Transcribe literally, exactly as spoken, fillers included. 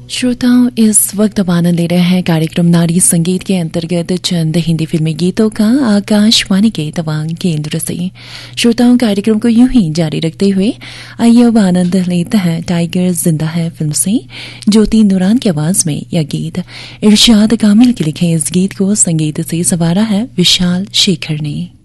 श्रोताओं, इस वक्त अब आनंद ले रहे हैं कार्यक्रम नारी संगीत के अंतर्गत चंद हिंदी फिल्मी गीतों का आकाशवाणी के तवांग केंद्र से। श्रोताओं, कार्यक्रम को यूं ही जारी रखते हुए आइए अब आनंद लेते हैं टाइगर जिंदा है फिल्म से ज्योति नूरान की आवाज में यह गीत। इरशाद कामिल के लिखे इस गीत को संगीत से संवारा है विशाल शेखर ने।